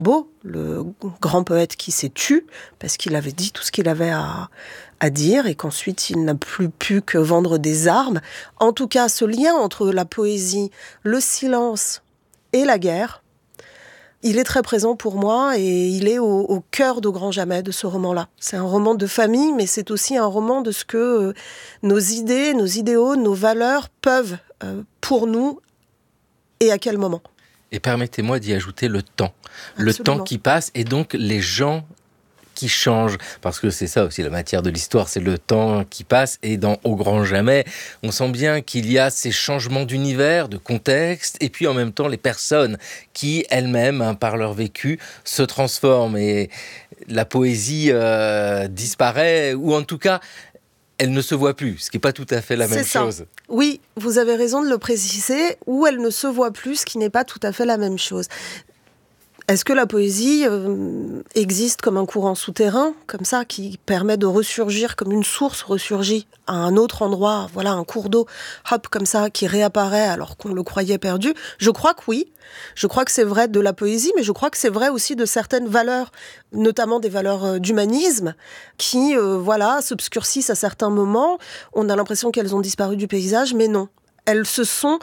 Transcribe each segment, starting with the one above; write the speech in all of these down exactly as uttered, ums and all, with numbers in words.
Rimbaud, le grand poète qui s'est tu, parce qu'il avait dit tout ce qu'il avait à, à dire et qu'ensuite il n'a plus pu que vendre des armes. En tout cas, ce lien entre la poésie, le silence et la guerre, il est très présent pour moi et il est au, au cœur d'Au Grand Jamais, de ce roman-là. C'est un roman de famille, mais c'est aussi un roman de ce que euh, nos idées, nos idéaux, nos valeurs peuvent euh, pour nous et à quel moment. Et permettez-moi d'y ajouter le temps. Absolument. Le temps qui passe et donc les gens qui changent. Parce que c'est ça aussi la matière de l'histoire, c'est le temps qui passe. Et dans Au Grand Jamais, on sent bien qu'il y a ces changements d'univers, de contexte, et puis en même temps les personnes qui elles-mêmes, hein, par leur vécu, se transforment. Et la poésie euh, disparaît, ou en tout cas, elle ne se voit plus, ce qui n'est pas tout à fait la même c'est ça. chose. Oui, vous avez raison de le préciser, ou elle ne se voit plus, ce qui n'est pas tout à fait la même chose. Est-ce que la poésie euh, existe comme un courant souterrain, comme ça, qui permet de ressurgir, comme une source ressurgit à un autre endroit, voilà, un cours d'eau, hop, comme ça, qui réapparaît alors qu'on le croyait perdu? Je crois que oui. Je crois que c'est vrai de la poésie, mais je crois que c'est vrai aussi de certaines valeurs, notamment des valeurs euh, d'humanisme, qui, euh, voilà, s'obscurcissent à certains moments. On a l'impression qu'elles ont disparu du paysage, mais non. Elles se sont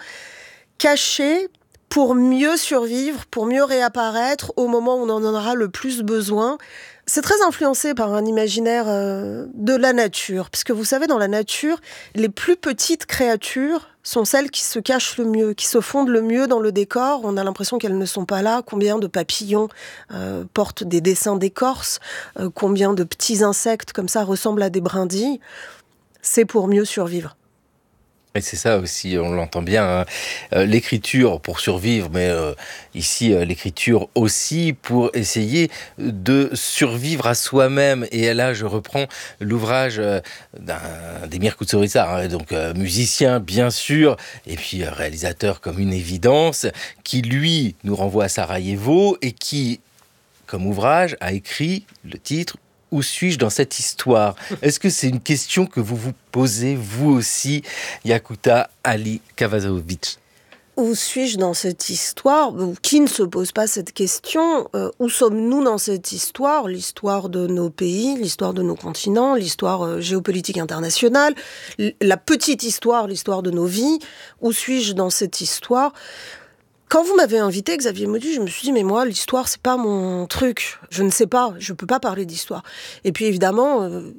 cachées pour mieux survivre, pour mieux réapparaître au moment où on en aura le plus besoin. C'est très influencé par un imaginaire euh, de la nature, puisque vous savez, dans la nature, les plus petites créatures sont celles qui se cachent le mieux, qui se fondent le mieux dans le décor. On a l'impression qu'elles ne sont pas là. Combien de papillons euh, portent des dessins d'écorce, euh, combien de petits insectes comme ça ressemblent à des brindilles. C'est pour mieux survivre. Et c'est ça aussi, on l'entend bien, hein. Euh, l'écriture pour survivre, mais euh, ici, euh, l'écriture aussi pour essayer de survivre à soi-même. Et là, je reprends l'ouvrage euh, d'un, d'Emir Kusturica, hein, donc euh, musicien, bien sûr, et puis euh, réalisateur comme une évidence, qui, lui, nous renvoie à Sarajevo et qui, comme ouvrage, a écrit le titre « Où suis-je dans cette histoire ?» Est-ce que c'est une question que vous vous posez, vous aussi, Yakuta Ali Kavazovic? Où suis-je dans cette histoire? Qui ne se pose pas cette question? euh, Où sommes-nous dans cette histoire? L'histoire de nos pays, l'histoire de nos continents, l'histoire euh, géopolitique internationale, l- la petite histoire, l'histoire de nos vies. Où suis-je dans cette histoire? Quand vous m'avez invité, Xavier Mauduit, je me suis dit, mais moi, l'histoire, c'est pas mon truc. Je ne sais pas, je peux pas parler d'histoire. Et puis, évidemment, euh,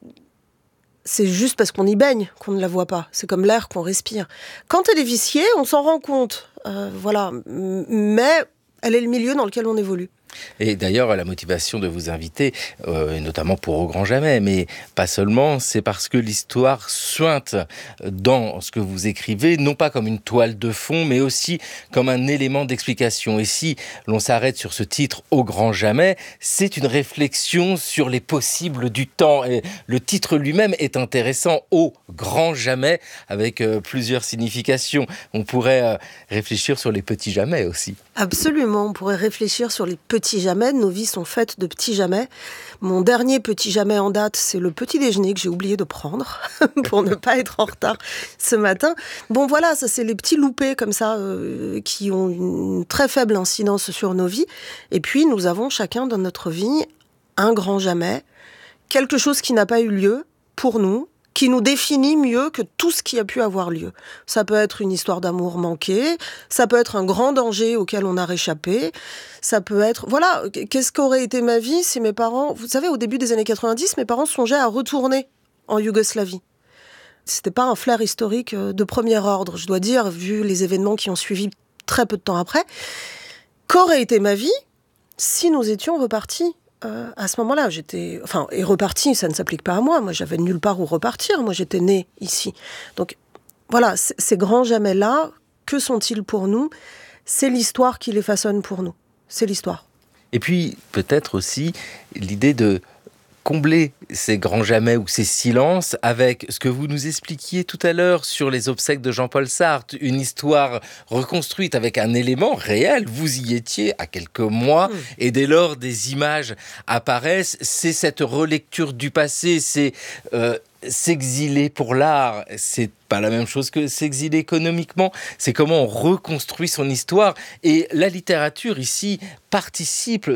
c'est juste parce qu'on y baigne qu'on ne la voit pas. C'est comme l'air qu'on respire. Quand elle est viciée, on s'en rend compte. Euh, voilà. Mais elle est le milieu dans lequel on évolue. Et d'ailleurs, la motivation de vous inviter, euh, notamment pour Au Grand Jamais, mais pas seulement, c'est parce que l'histoire suinte dans ce que vous écrivez, non pas comme une toile de fond, mais aussi comme un élément d'explication. Et si l'on s'arrête sur ce titre Au Grand Jamais, c'est une réflexion sur les possibles du temps. Et le titre lui-même est intéressant, Au Grand Jamais, avec euh, plusieurs significations. On pourrait euh, réfléchir sur les petits jamais aussi. Absolument, on pourrait réfléchir sur les petits jamais. Nos vies sont faites de petits jamais. Mon dernier petit jamais en date, c'est le petit déjeuner que j'ai oublié de prendre pour ne pas être en retard ce matin. Bon voilà, ça c'est les petits loupés comme ça euh, qui ont une très faible incidence sur nos vies. Et puis nous avons chacun dans notre vie un grand jamais, quelque chose qui n'a pas eu lieu pour nous, qui nous définit mieux que tout ce qui a pu avoir lieu. Ça peut être une histoire d'amour manqué, ça peut être un grand danger auquel on a réchappé, ça peut être... Voilà, qu'est-ce qu'aurait été ma vie si mes parents... Vous savez, au début des années quatre-vingt-dix, mes parents songeaient à retourner en Yougoslavie. C'était pas un flair historique de premier ordre, je dois dire, vu les événements qui ont suivi très peu de temps après. Qu'aurait été ma vie si nous étions repartis Euh, à ce moment-là, j'étais... Enfin, et reparti, ça ne s'applique pas à moi. Moi, j'avais nulle part où repartir. Moi, j'étais née ici. Donc, voilà, c- ces grands jamais-là, que sont-ils pour nous? C'est l'histoire qui les façonne pour nous. C'est l'histoire. Et puis, peut-être aussi, l'idée de combler ces grands jamais ou ces silences avec ce que vous nous expliquiez tout à l'heure sur les obsèques de Jean-Paul Sartre, une histoire reconstruite avec un élément réel. Vous y étiez à quelques mois, mmh. et dès lors des images apparaissent. C'est cette relecture du passé, c'est euh, s'exiler pour l'art. C'est pas la même chose que s'exiler économiquement. C'est comment on reconstruit son histoire. Et la littérature ici participe